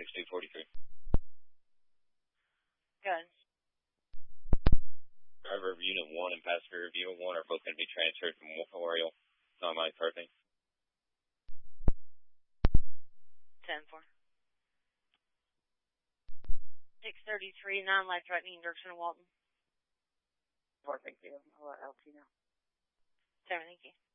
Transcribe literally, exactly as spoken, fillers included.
six two four three. Good. Driver of Unit one and passenger of Unit one are both going to be transferred from Oriole. Non-mind parking. ten four. six thirty-three, non-life threatening direction of Walton. Four, thank you. I'll let L T know. Seven, thank you.